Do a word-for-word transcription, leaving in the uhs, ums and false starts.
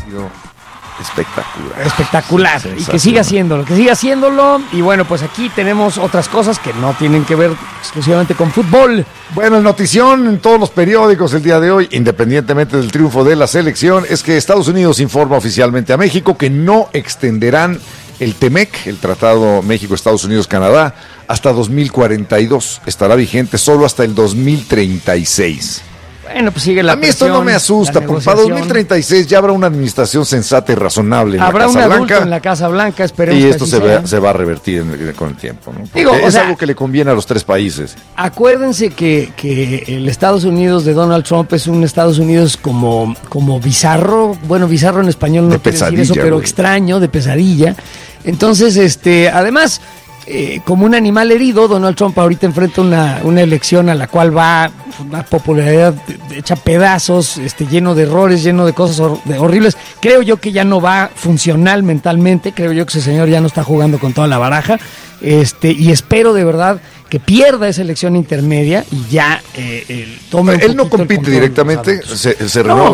sido espectacular. Espectacular. Y que siga haciéndolo, que siga haciéndolo. Y bueno, pues aquí tenemos otras cosas que no tienen que ver exclusivamente con fútbol. Bueno, el notición en todos los periódicos el día de hoy, independientemente del triunfo de la selección, es que Estados Unidos informa oficialmente a México que no extenderán el TEMEC, el Tratado México-Estados Unidos-Canadá, hasta dos mil cuarenta y dos. Estará vigente solo hasta el dos mil treinta y seis. Bueno, pues sigue la A mí esto no me asusta, porque para dos mil treinta y seis ya habrá una administración sensata y razonable en habrá la Casa un Blanca. adulto en la Casa Blanca, esperemos. Y esto que se, sea. va, se va a revertir en, con el tiempo, ¿no? Digo, es o sea, algo que le conviene a los tres países. Acuérdense que, que el Estados Unidos de Donald Trump es un Estados Unidos como, como bizarro, bueno, bizarro en español no De quiere decir eso, pesadilla, pero güey. extraño, de pesadilla. Entonces, este, además, eh, como un animal herido, Donald Trump ahorita enfrenta una, una elección a la cual va una popularidad de- de- hecha pedazos, este, lleno de errores, lleno de cosas hor- de horribles. Creo yo que ya no va funcional mentalmente, creo yo que ese señor ya no está jugando con toda la baraja, este, y espero de verdad que pierda esa elección intermedia y ya eh, el, tome un Él no poquito el compite control de los directamente, adultos. se, se renueva No,